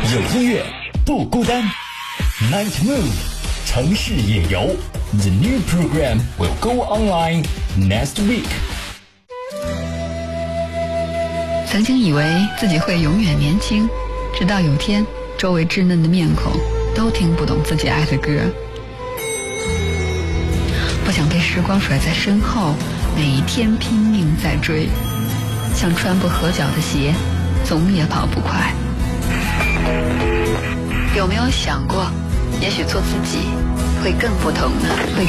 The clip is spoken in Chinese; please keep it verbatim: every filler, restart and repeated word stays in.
有音乐不孤单 Night Mood 城市野游 The new program will go online next week。 曾经以为自己会永远年轻，直到有天周围稚嫩的面孔都听不懂自己爱的歌。不想被时光甩在身后，每一天拼命在追，像穿不合脚的鞋，总也跑不快。有没有想过，也许做自己会更不同呢？会